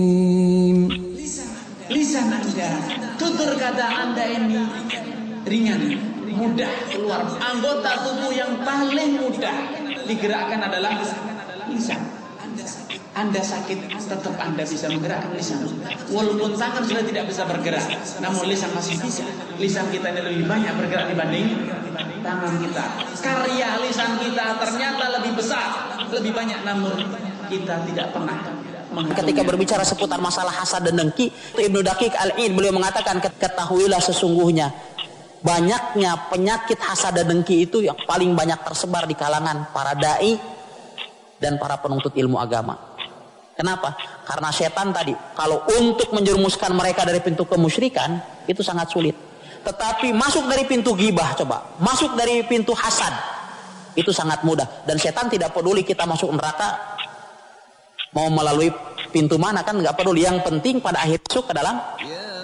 Lisan Anda, tutur kata Anda ini ringan, mudah keluar. Anggota tubuh yang paling mudah digerakkan adalah lisan. Anda sakit, tetap Anda bisa menggerakkan lisan. Walaupun tangan sudah tidak bisa bergerak, namun lisan masih bisa. Lisan kita ini lebih banyak bergerak dibanding tangan kita. Karya lisan kita ternyata lebih besar, lebih banyak, namun kita tidak pernah. Ketika berbicara seputar masalah hasad dan dengki, Ibnu Daqiq Al-Id beliau mengatakan, ketahuilah sesungguhnya banyaknya penyakit hasad dan dengki itu yang paling banyak tersebar di kalangan para dai dan para penuntut ilmu agama. Kenapa? Karena setan tadi, kalau untuk menjerumuskan mereka dari pintu kemusyrikan itu sangat sulit. Tetapi masuk dari pintu ghibah, coba masuk dari pintu hasad, itu sangat mudah. Dan setan tidak peduli kita masuk neraka mau melalui pintu mana, kan nggak peduli. Yang penting pada akhir masuk ke dalam